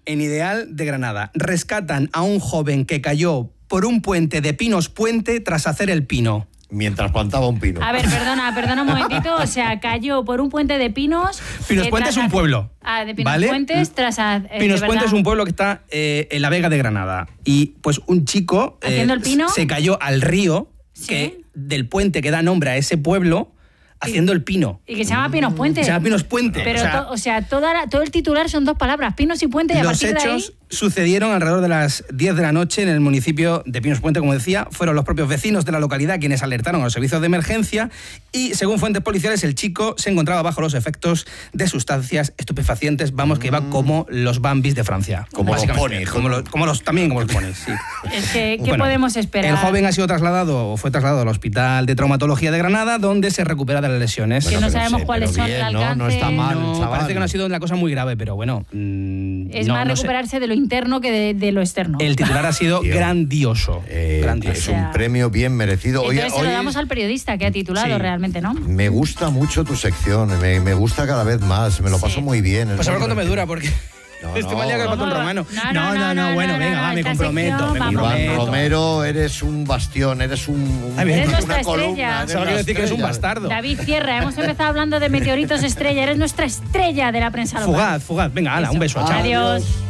en Ideal de Granada. Rescatan a un joven que cayó por un puente de Pinos Puente tras hacer el pino. Mientras plantaba un pino. A ver, perdona un momentito. O sea, cayó por un puente de pinos. Pinos Puente es un pueblo. De Pinos ¿vale? Puentes tras... Pinos Puente es un pueblo que está en la Vega de Granada. Y pues un chico ¿haciendo el pino? se cayó al río del puente que da nombre a ese pueblo haciendo el pino. Y que se llama Pinos Puente. Se llama Pinos Puente. Pero, todo el titular son 2 palabras, Pinos y Puente, y a los partir de ahí... hechos sucedieron alrededor de las 10 de la noche en el municipio de Pinos Puente, como decía. Fueron los propios vecinos de la localidad quienes alertaron a los servicios de emergencia y, según fuentes policiales, el chico se encontraba bajo los efectos de sustancias estupefacientes, vamos, que va como los Bambis de Francia. Como los ponis. Como los ponis, sí. Es que, ¿qué podemos esperar? El joven fue trasladado al Hospital de Traumatología de Granada, donde se recupera de las lesiones. Que no sabemos cuáles son el alcance. No está mal, chaval. Parece que no ha sido una cosa muy grave, pero bueno. Es más recuperarse de lo interno que de lo externo. El titular ha sido grandioso. Es un premio bien merecido. Entonces se lo damos al periodista que ha titulado realmente, ¿no? Me gusta mucho tu sección, me gusta cada vez más, me lo paso muy bien. Pues a ver cuánto me dura, porque... Estoy mal liado con el Patón Romano. No, bueno, venga, me comprometo. Iván Romero, eres un bastión, eres eres nuestra estrella. Solo quiero decir que eres un bastardo. David Sierra, hemos empezado hablando de meteoritos estrella, eres nuestra estrella de la prensa local. Fugaz. Venga, hala, un beso, chao. Adiós.